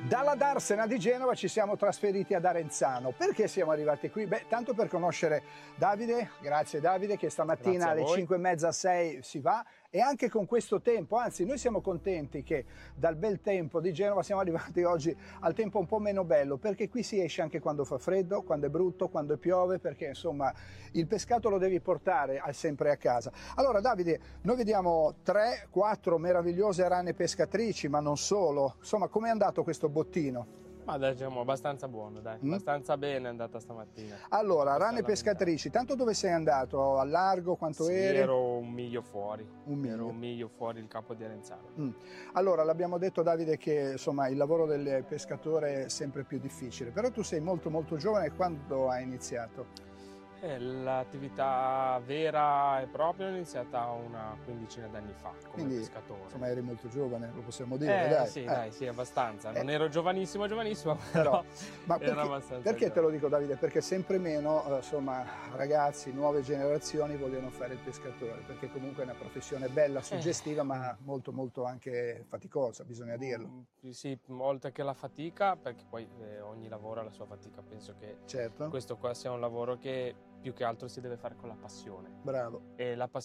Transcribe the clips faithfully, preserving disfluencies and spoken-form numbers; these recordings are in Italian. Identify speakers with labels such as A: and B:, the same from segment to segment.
A: Dalla Darsena di Genova ci siamo trasferiti ad Arenzano. Perché siamo arrivati qui? Beh, tanto per conoscere Davide, grazie Davide, che stamattina alle cinque e mezza, sei si va, e anche con questo tempo, anzi noi siamo contenti che dal bel tempo di Genova siamo arrivati oggi al tempo un po' meno bello, perché qui si esce anche quando fa freddo, quando è brutto, quando piove, perché insomma il pescato lo devi portare sempre a casa. Allora Davide, noi vediamo tre quattro meravigliose rane pescatrici, ma non solo. Insomma, com'è andato questo bottino?
B: Ma diciamo abbastanza buono, dai,
A: Mm?
B: abbastanza bene è andata stamattina.
A: Allora, rane pescatrici, tanto dove sei andato? Al largo, quanto
B: sì,
A: eri?
B: ero un miglio fuori,
A: un miglio.
B: ero un miglio fuori il capo di Arenzano.
A: Mm. Allora, l'abbiamo detto Davide che insomma il lavoro del pescatore è sempre più difficile, però tu sei molto molto giovane, quando hai iniziato?
B: Eh, l'attività vera e propria è iniziata una quindicina d'anni fa come
A: Quindi,
B: pescatore.
A: Insomma, eri molto giovane, lo possiamo dire,
B: Eh,
A: dai.
B: sì,
A: eh.
B: dai, sì, abbastanza. Non
A: Eh.
B: ero giovanissimo, giovanissimo,
A: Però,
B: però
A: ma
B: ero
A: perché,
B: abbastanza
A: perché te
B: giovane.
A: lo dico Davide? Perché sempre meno eh, insomma, ragazzi, nuove generazioni vogliono fare il pescatore, perché comunque è una professione bella, suggestiva,
B: Eh.
A: ma molto molto anche faticosa, bisogna dirlo.
B: Mm, sì, oltre che la fatica, perché poi eh, ogni lavoro ha la sua fatica, penso che
A: Certo.
B: questo qua sia un lavoro che più che altro si deve fare con la passione.
A: Bravo.
B: E la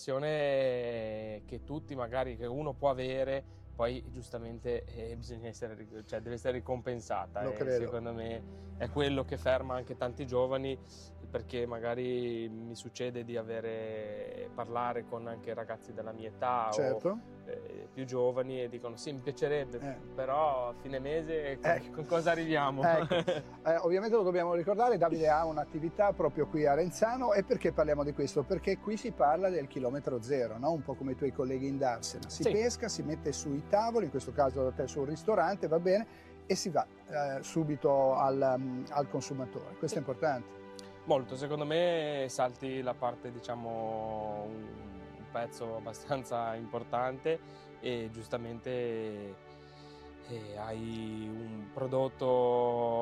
B: passione che tutti magari, che uno può avere, poi giustamente eh, bisogna essere, cioè, deve essere ricompensata.
A: Lo
B: E
A: credo.
B: secondo me è quello che ferma anche tanti giovani, perché magari mi succede di avere parlare con anche ragazzi della mia età
A: Certo.
B: o eh, più giovani e dicono sì, mi piacerebbe,
A: Eh.
B: però a fine mese con,
A: Ecco.
B: con cosa arriviamo?
A: Ecco. Eh, ovviamente lo dobbiamo ricordare, Davide ha un'attività proprio qui a Arenzano. E perché parliamo di questo? Perché qui si parla del chilometro zero, no? Un po' come i tuoi colleghi in Darsena. Si
B: Sì.
A: pesca, si mette sui tavoli, in questo caso da te su un ristorante, va bene, e si va eh, subito al, um, al consumatore. Questo
B: Sì.
A: è importante.
B: Molto, secondo me salti la parte, diciamo, un, un pezzo abbastanza importante e giustamente eh, hai un prodotto